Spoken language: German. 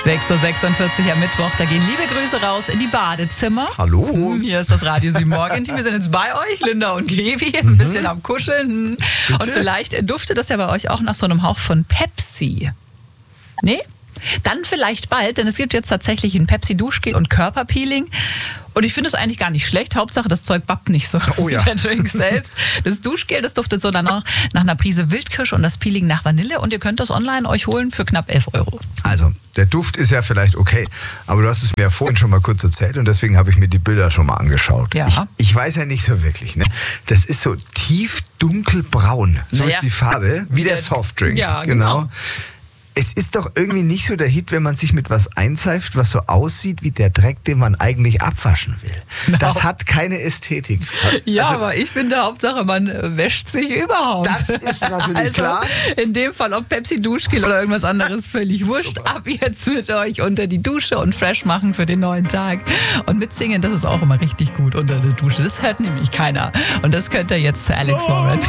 6.46 Uhr am Mittwoch, da gehen liebe Grüße raus in die Badezimmer. Hallo. Hier ist das Radio 7 Morgen. Wir sind jetzt bei euch, Linda und Gevi, ein bisschen am Kuscheln. Und vielleicht duftet das ja bei euch auch nach so einem Hauch von Pepsi. Nee? Dann vielleicht bald, denn es gibt jetzt tatsächlich ein Pepsi-Duschgel und Körperpeeling. Und ich finde es eigentlich gar nicht schlecht. Hauptsache, das Zeug bappt nicht so wie der Drink selbst. Das Duschgel, das duftet so danach nach einer Prise Wildkirsch und das Peeling nach Vanille. Und ihr könnt das online euch holen für knapp 11 Euro. Also, der Duft ist ja vielleicht okay, aber du hast es mir ja vorhin schon mal kurz erzählt und deswegen habe ich mir die Bilder schon mal angeschaut. Ja. Ich weiß ja nicht so wirklich, ne? Das ist so tief dunkelbraun. So ist die Farbe, wie der Softdrink. Ja, genau. Es ist doch irgendwie nicht so der Hit, wenn man sich mit was einseift, was so aussieht wie der Dreck, den man eigentlich abwaschen will. Genau. Das hat keine Ästhetik. Ja, also, aber ich finde, Hauptsache, man wäscht sich überhaupt. Das ist natürlich klar. In dem Fall, ob Pepsi-Duschgel oder irgendwas anderes, völlig wurscht. Super. Ab jetzt mit euch unter die Dusche und fresh machen für den neuen Tag. Und mitsingen, das ist auch immer richtig gut unter der Dusche. Das hört nämlich keiner. Und das könnt ihr jetzt zu Alex Warren.